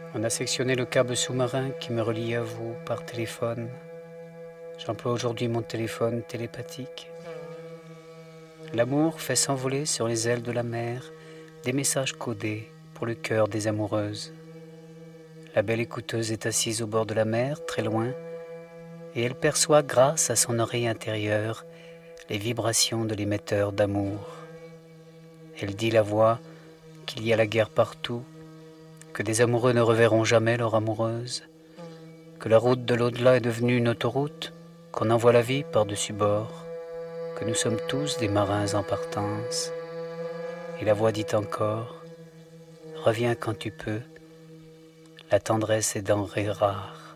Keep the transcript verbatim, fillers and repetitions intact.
On a sectionné le câble sous-marin qui me relie à vous par téléphone. J'emploie aujourd'hui mon téléphone télépathique. L'amour fait s'envoler sur les ailes de la mer des messages codés pour le cœur des amoureuses. La belle écouteuse est assise au bord de la mer, très loin, et elle perçoit grâce à son oreille intérieure les vibrations de l'émetteur d'amour. Elle dit la voix qu'il y a la guerre partout, que des amoureux ne reverront jamais leur amoureuse, que la route de l'au-delà est devenue une autoroute, qu'on envoie la vie par-dessus bord, que nous sommes tous des marins en partance. Et la voix dit encore, reviens quand tu peux, la tendresse est denrée rare.